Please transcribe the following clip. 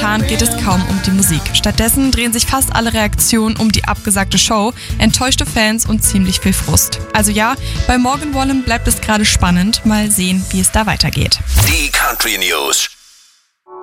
momentan geht es kaum um die Musik. Stattdessen drehen sich fast alle Reaktionen um die abgesagte Show, enttäuschte Fans und ziemlich viel Frust. Also ja, bei Morgan Wallen bleibt es gerade spannend. Mal sehen, wie es da weitergeht. Die Country News.